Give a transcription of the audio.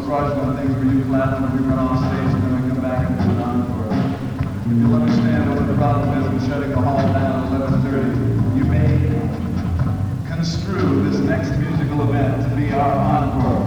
fraudulent things were used last when we run off stage and then we come back and do an encore. If you'll understand what the problem is with shutting the hall down at 11:30, you may construe this next musical event to be our encore.